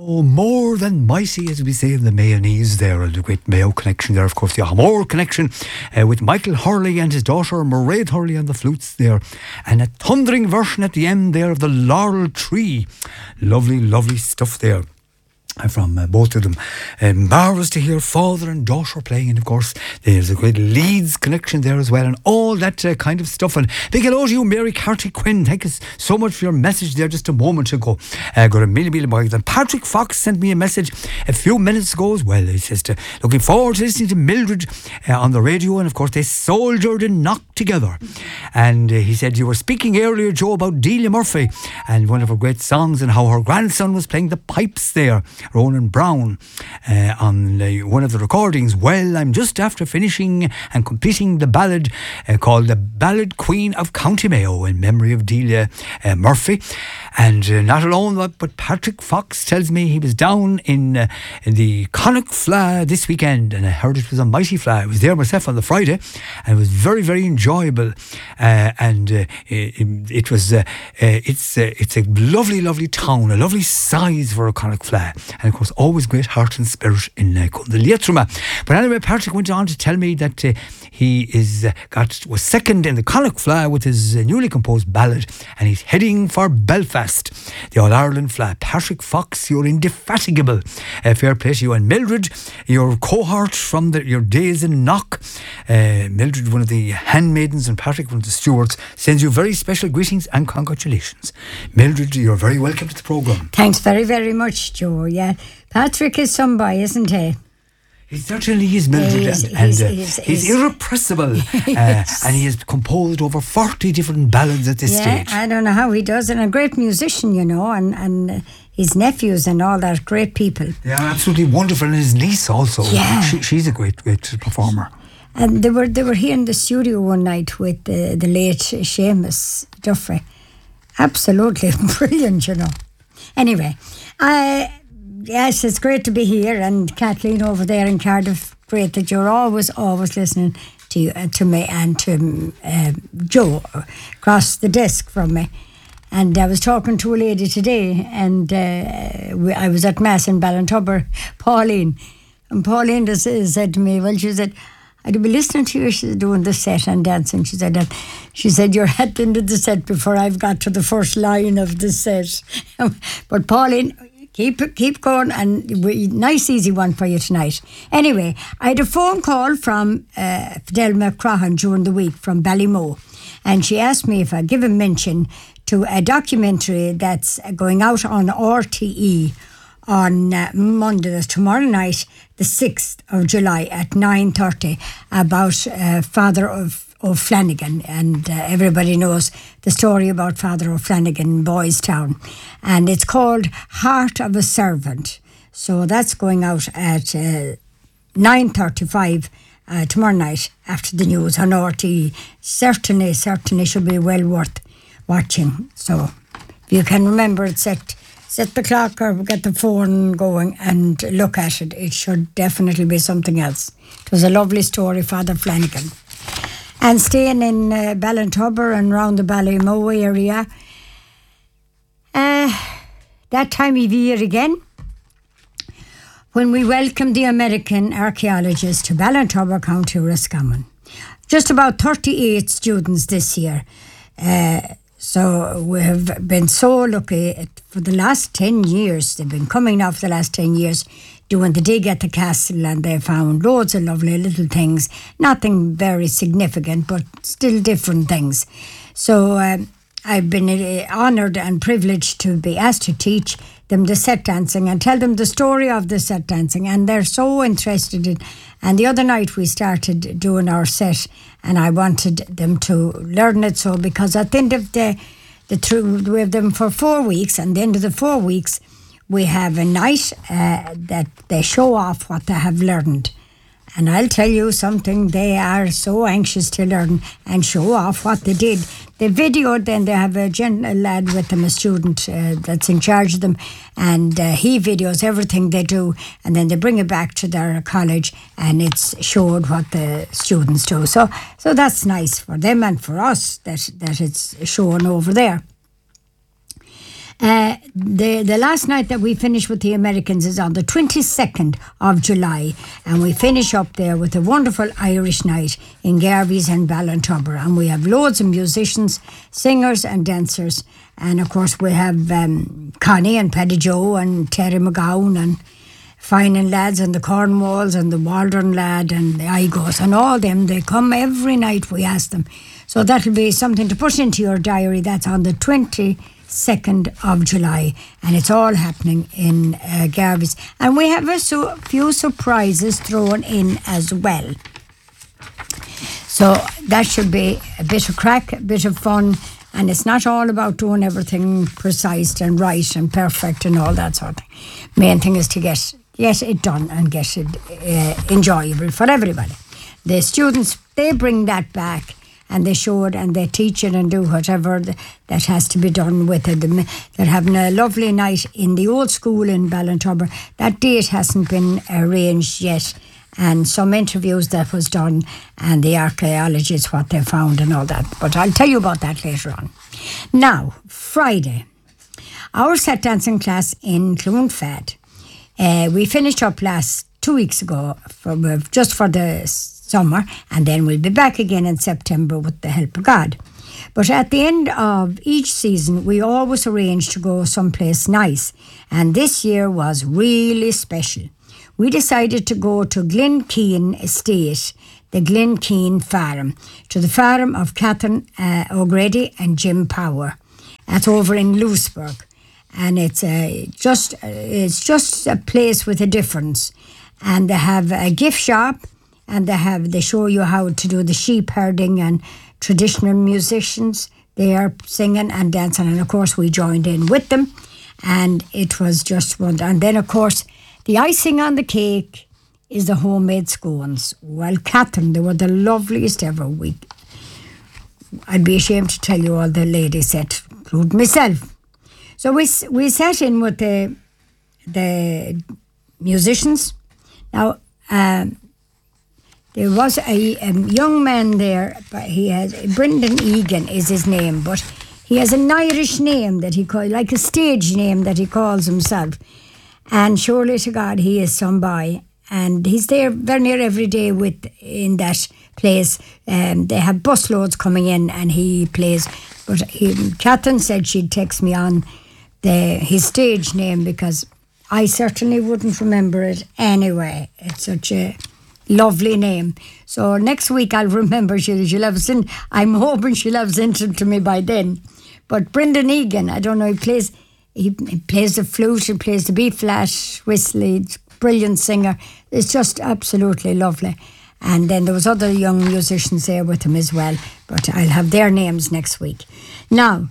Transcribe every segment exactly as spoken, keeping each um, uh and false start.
Oh, more than mighty, as we say in the Mayonnaise there, and the great Mayo connection there, of course, the Amor connection uh, with Michael Hurley and his daughter Mairead Hurley on the flutes there, and a thundering version at the end there of the Laurel Tree. Lovely, lovely stuff there. From uh, both of them. Um, marvellous to hear father and daughter playing, and of course there's a great Leeds connection there as well, and all that uh, kind of stuff. And big hello to you, Mary Carty Quinn. Thank you so much for your message there just a moment ago. Uh, got a million million bugs. And Patrick Fox sent me a message a few minutes ago as well. He says, to, looking forward to listening to Mildred uh, on the radio, and of course they soldiered and knocked together. And uh, he said, you were speaking earlier, Joe, about Delia Murphy and one of her great songs, and how her grandson was playing the pipes there, Ronan Brown, uh, on uh, one of the recordings. Well, I'm just after finishing and completing the ballad uh, called The Ballad Queen of County Mayo in memory of Delia uh, Murphy. And uh, not alone, but, but Patrick Fox tells me he was down in, uh, in the Connacht Fla this weekend, and I heard it was a mighty fla. I was there myself on the Friday, and it was very, very enjoyable. Uh, and uh, it, it was, uh, uh, it's uh, it's a lovely, lovely town, a lovely size for a Connacht Fla. And of course, always great heart and spirit in uh, Cundalietruma. But anyway, Patrick went on to tell me that uh, he is uh, got was second in the Connacht Fla with his uh, newly composed ballad, and he's heading for Belfast, the All Ireland Fla. Patrick Fox, you're indefatigable. Uh, fair play to you. And Mildred, your cohort from the, your days in Knock, uh, Mildred, one of the handmaidens, and Patrick, one of the stewards, sends you very special greetings and congratulations. Mildred, you're very welcome to the programme. Thanks very, very much, Joe. Yeah, Patrick is some boy, isn't he? He certainly is, Mildred, He is, and, he's- and uh, he's- he's, he's- irrepressible, Yes. uh, and he has composed over forty different ballads at this Yeah, stage. I don't know how he does, and a great musician, you know, and, and uh, his nephews and all that, great people. Yeah, absolutely wonderful, and his niece also. Yeah. She, she's a great, great performer. And they were they were here in the studio one night with the, the late Seamus Duffy. Absolutely brilliant, you know. Anyway, I... Yes, it's great to be here, and Kathleen over there in Cardiff. Great that you're always, always listening to you, uh, to me and to uh, Joe across the desk from me. And I was talking to a lady today, and uh, we, I was at Mass in Ballintubber, Pauline, and Pauline just, uh, said to me, well, she said, I'd be listening to you. She's doing the set and dancing. She said, that, she said, you're at the end of the set before I've got to the first line of the set. But Pauline, Keep keep going, and we, nice easy one for you tonight. Anyway, I had a phone call from uh, Fidelma Crahan during the week from Ballymo, and she asked me if I'd give a mention to a documentary that's going out on R T E on uh, Monday, that's tomorrow night, the sixth of July at nine thirty, about uh, Father of O'Flanagan, and uh, everybody knows the story about Father O'Flanagan in Boystown, and it's called Heart of a Servant. So that's going out at uh, nine thirty-five uh, tomorrow night after the news on R T E. Certainly, certainly should be well worth watching. So if you can remember it, set, set the clock or get the phone going and look at it. It should definitely be something else. It was a lovely story, Father Flanagan. And staying in uh, Ballintubber and round the Ballymo area, uh, that time of year again, when we welcomed the American archaeologists to Ballintubber, County Roscommon. Just about thirty-eight students this year. Uh, so we have been so lucky for the last ten years. They've been coming now for the last ten years, doing the dig at the castle, and they found loads of lovely little things. Nothing very significant, but still different things. So um, I've been uh, honoured and privileged to be asked to teach them the set dancing and tell them the story of the set dancing, and they're so interested in. And the other night we started doing our set, and I wanted them to learn it, so because at the end of the the through we have them for four weeks, and at the end of the four weeks we have a night uh, that they show off what they have learned. And I'll tell you something, they are so anxious to learn and show off what they did. They videoed, then they have a, gen- a lad with them, a student uh, that's in charge of them, and uh, he videos everything they do, and then they bring it back to their college, and it's showed what the students do. So so that's nice for them and for us that, that it's shown over there. Uh, the the last night that we finish with the Americans is on the twenty-second of July, and we finish up there with a wonderful Irish night in Garvey's and Ballintubber, and we have loads of musicians, singers and dancers, and of course we have um, Connie and Paddy Joe and Terry McGowan and Finan lads and the Cornwalls and the Waldron lad and the Igos and all them. They come every night, we ask them. So that'll be something to put into your diary. That's on the twenty-second of July, and it's all happening in uh, Garvey's. And we have a su- few surprises thrown in as well. So that should be a bit of crack, a bit of fun, and it's not all about doing everything precise and right and perfect and all that sort of thing. Main thing is to get get it done and get it uh, enjoyable for everybody. The students, they bring that back and they show it and they teach it and do whatever th- that has to be done with it. They're having a lovely night in the old school in Ballintubber. That date hasn't been arranged yet, and some interviews that was done and the archaeologists, what they found and all that. But I'll tell you about that later on. Now, Friday, our set dancing class in Clonfad. Uh, we finished up last two weeks ago for, just for the summer, and then we'll be back again in September with the help of God. But at the end of each season, we always arrange to go someplace nice, and this year was really special. We decided to go to Glenkeen Estate, the Glenkeen Farm, to the farm of Catherine uh, O'Grady and Jim Power. That's over in Louisburg. And it's a, just it's just a place with a difference. And they have a gift shop, and they have they show you how to do the sheep herding, and traditional musicians they are singing and dancing. And of course we joined in with them, and it was just wonderful. And then of course the icing on the cake is the homemade scones. Well, Catherine, they were the loveliest ever. We, I'd be ashamed to tell you all the ladies said, including myself. So we we sat in with the the musicians. Now um, there was a, a young man there, but he has Brendan Egan is his name, but he has an Irish name that he calls, like a stage name that he calls himself. And surely to God, he is some boy, and he's there very near every day with in that place. Um, they have busloads coming in, and he plays. But he, Catherine said she'd text me on the his stage name, because I certainly wouldn't remember it anyway. It's such a lovely name. So next week I'll remember. She'll, she'll have sent, I'm hoping she'll have sent it to me by then. But Brendan Egan, I don't know, he plays he, he plays the flute, he plays the B-flat whistle, he's a brilliant singer. It's just absolutely lovely. And then there was other young musicians there with him as well, but I'll have their names next week. Now,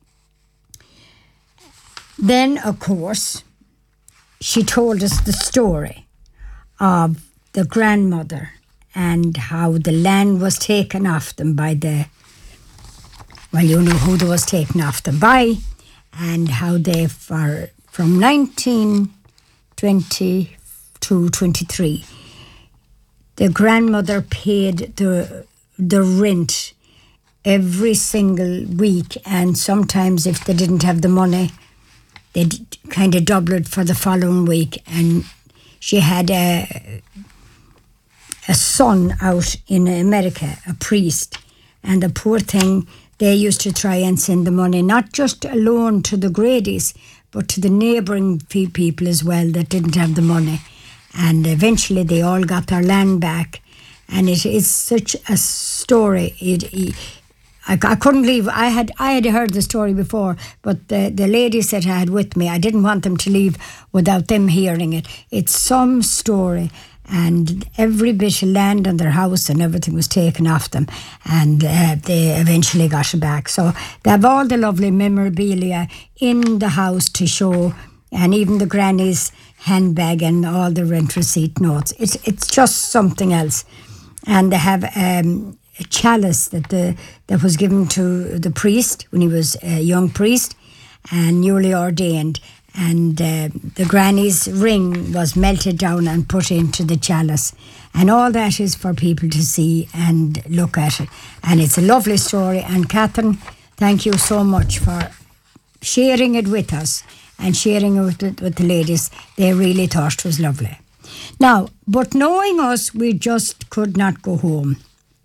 then, of course, she told us the story of the grandmother and how the land was taken off them by the, well, you know who they was taken off them by, and how they, for, from nineteen twenty to twenty-three, the grandmother paid the the rent every single week, and sometimes if they didn't have the money, they'd kind of double it for the following week. And she had a a son out in America, a priest, and the poor thing, they used to try and send the money not just alone to the Gradys, but to the neighbouring people as well that didn't have the money. And eventually they all got their land back. And it is such a story. It, it I, I couldn't believe, I had I had heard the story before, but the, the ladies that I had with me, I didn't want them to leave without them hearing it. It's some story, and every bit of land and their house and everything was taken off them, and uh, they eventually got it back. So they have all the lovely memorabilia in the house to show, and even the granny's handbag and all the rent receipt notes. It's, it's just something else. And they have um, a chalice that the that was given to the priest when he was a young priest and newly ordained, and uh, the granny's ring was melted down and put into the chalice, and all that is for people to see and look at it. And it's a lovely story. And Catherine, thank you so much for sharing it with us and sharing it with, with the ladies. They really thought it was lovely. Now, but knowing us, we just could not go home.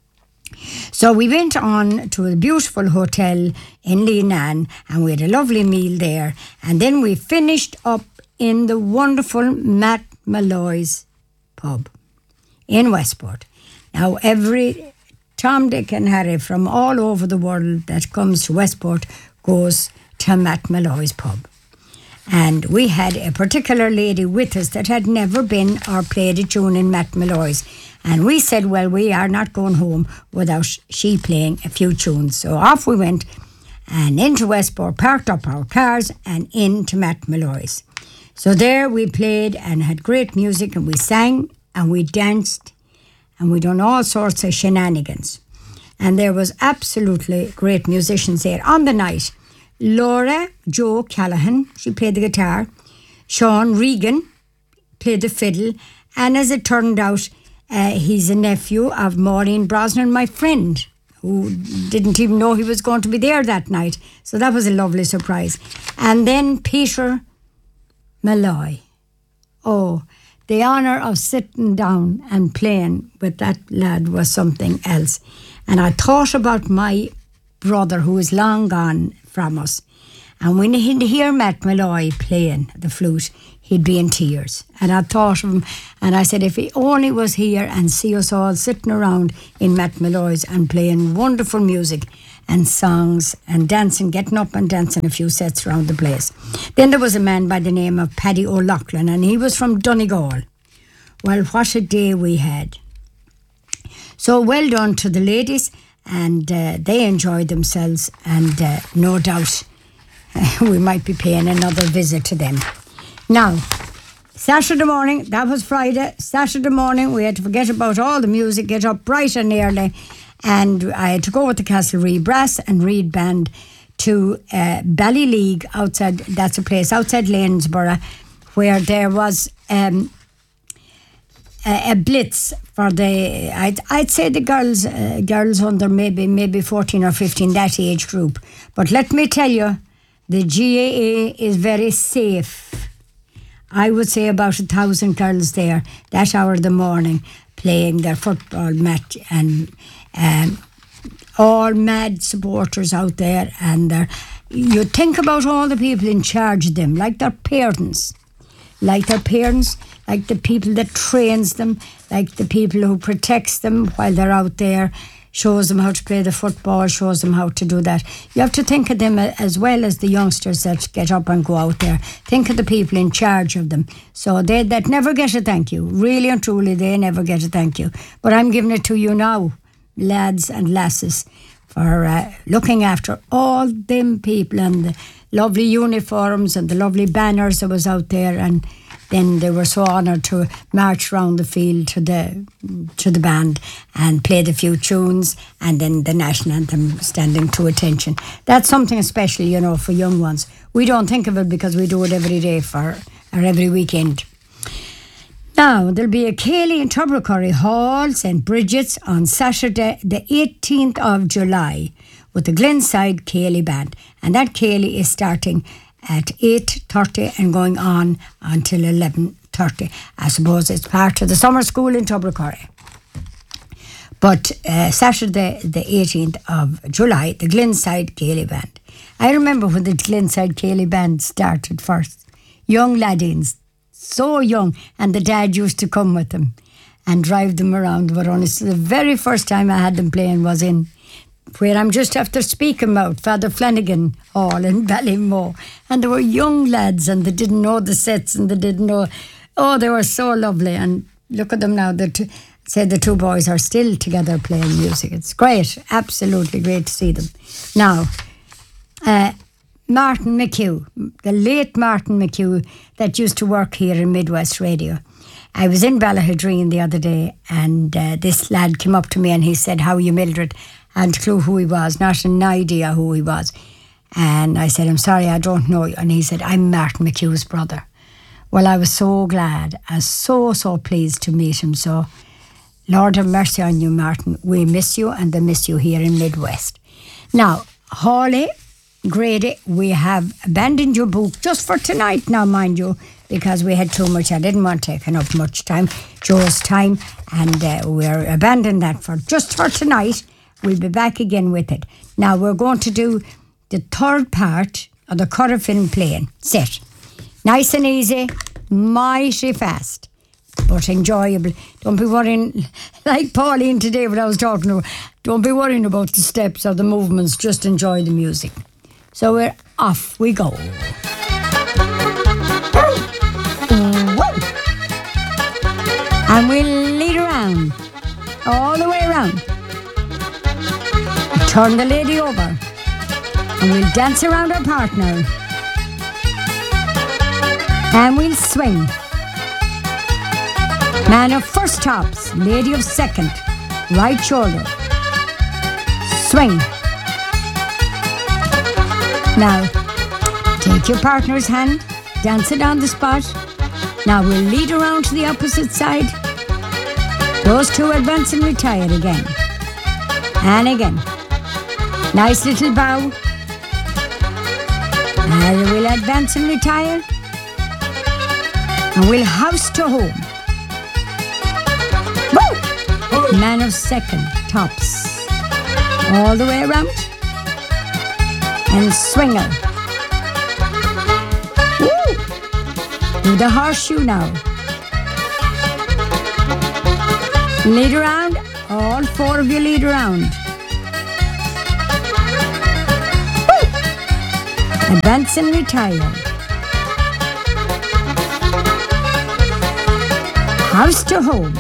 So we went on to a beautiful hotel in Leenane and we had a lovely meal there. And then we finished up in the wonderful Matt Malloy's pub in Westport. Now, every Tom, Dick and Harry from all over the world that comes to Westport goes to Matt Malloy's pub. And we had a particular lady with us that had never been or played a tune in Matt Malloy's. And we said, well, we are not going home without she playing a few tunes. So off we went and into Westport, parked up our cars and into Matt Malloy's. So there we played and had great music and we sang and we danced and we done all sorts of shenanigans. And there was absolutely great musicians there on the night. Laura Jo Callahan, she played the guitar. Sean Regan played the fiddle. And as it turned out, uh, he's a nephew of Maureen Brosnan, my friend, who didn't even know he was going to be there that night. So that was a lovely surprise. And then Peter Malloy. Oh, the honour of sitting down and playing with that lad was something else. And I thought about my brother who is long gone from us. And when he'd hear Matt Malloy playing the flute, he'd be in tears. And I thought of him and I said, if he only was here and see us all sitting around in Matt Malloy's and playing wonderful music and songs and dancing, getting up and dancing a few sets around the place. Then there was a man by the name of Paddy O'Loughlin and he was from Donegal. Well, what a day we had. So well done to the ladies and uh, they enjoyed themselves and uh, no doubt uh, we might be paying another visit to them. Now, Saturday morning, that was Friday, Saturday morning we had to forget about all the music, get up bright and early and I had to go with the Castlereagh Brass and Reed Band to uh, Ballyleague outside, that's a place outside Lanesborough where there was um, a, a blitz for the, I'd, I'd say the girls uh, girls under maybe maybe fourteen or fifteen, that age group. But let me tell you, the G A A is very safe. I would say about a thousand girls there that hour of the morning playing their football match and um, all mad supporters out there and they're, you think about all the people in charge of them, like their parents, like their parents, like the people that trains them, like the people who protects them while they're out there, shows them how to play the football, shows them how to do that. You have to think of them as well as the youngsters that get up and go out there. Think of the people in charge of them. So they that never get a thank you. Really and truly, they never get a thank you. But I'm giving it to you now, lads and lasses, for uh, looking after all them people and the lovely uniforms and the lovely banners that was out there. And then they were so honoured to march round the field to the to the band and play the few tunes and then the national anthem standing to attention. That's something special, you know, for young ones. We don't think of it because we do it every day for or every weekend. Now, there'll be a Cayley in Tubbercurry Hall, Saint Bridget's, on Saturday the eighteenth of July with the Glenside Cayley Band. And that Cayley is starting at eight thirty and going on until eleven thirty. I suppose it's part of the summer school in Tubbercurry. But uh, Saturday the eighteenth of July, the Glenside Cayley Band. I remember when the Glenside Cayley Band started first. Young laddins, so young, and the dad used to come with them and drive them around. But honestly, the very first time I had them playing was in where I'm just after speaking about, Father Flanagan Hall in Ballymoe. And there were young lads and they didn't know the sets and they didn't know, oh, they were so lovely. And look at them now, the two, say the two boys are still together playing music. It's great, absolutely great to see them. Now, uh, Martin McHugh, the late Martin McHugh that used to work here in Midwest Radio. I was in Ballahadreen the other day and uh, this lad came up to me and he said, how are you, Mildred? And clue who he was, not an idea who he was. And I said, I'm sorry, I don't know you. And he said, I'm Martin McHugh's brother. Well, I was so glad. I was so, so pleased to meet him. So, Lord have mercy on you, Martin. We miss you and they miss you here in Midwest. Now, Hawley Grady, we have abandoned your book just for tonight now, mind you, because we had too much. I didn't want to take up much time, Joe's time, and uh, we're abandoning that for just for tonight. We'll be back again with it. Now we're going to do the third part of the colour film playing set. Nice and easy, mighty fast, but enjoyable. Don't be worrying, like Pauline today when I was talking to her, don't be worrying about the steps or the movements, just enjoy the music. So we're off we go. And we'll lead around, all the way around. Turn the lady over, and we'll dance around our partner. And we'll swing. Man of first tops, lady of second, right shoulder. Swing. Now, take your partner's hand, dance it on the spot. Now we'll lead around to the opposite side. Those two advance and retire again. And again. Nice little bow. And we'll advance and retire. And we'll house to home. Woo! Man of second, tops. All the way around. And swinger. Woo! Do the horseshoe now. Lead around. All four of you lead around. Woo! Advance and retire. House to home.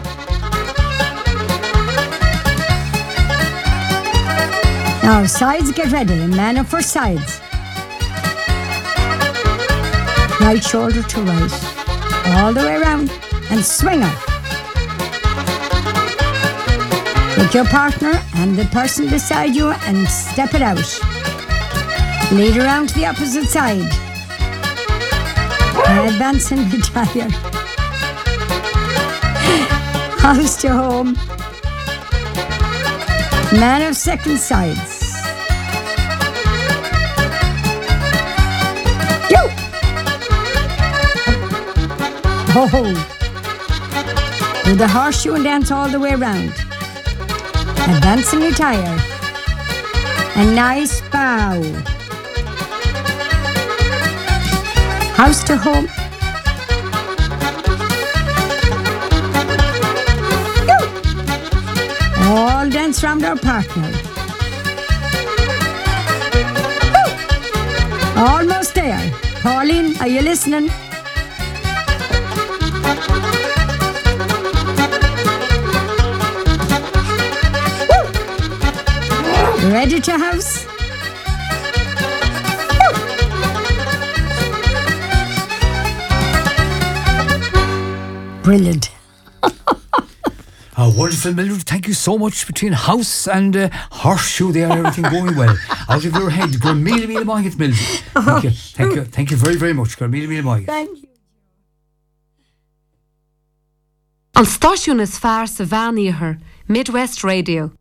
Now sides get ready. Man for sides. Right shoulder to right. All the way around. And swinger. Take your partner and the person beside you and step it out. Lead around to the opposite side. Advance and retire. House to home. Man of second sides. Yo! Oh! Do the horseshoe and dance all the way around. Advance and retire. A nice bow. House to home. All dance round our partner. Woo! Almost there. Pauline, are you listening? Woo! Ready to house? Woo! Brilliant. A wonderful melody. Thank you so much. Between house and uh, horseshoe there, everything going well. Out of your head. Go mille mille maigit melody. Thank you. Thank you. Thank you very, very much. Go mille mille maigit. Thank you. An stáisiún is fearr sa bheanaíothar, Midwest Radio.